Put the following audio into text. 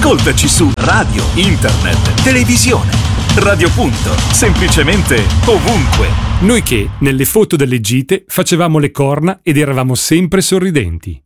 Ascoltaci su radio, internet, televisione. Radio Punto, semplicemente ovunque. Noi che, nelle foto delle gite, facevamo le corna ed eravamo sempre sorridenti.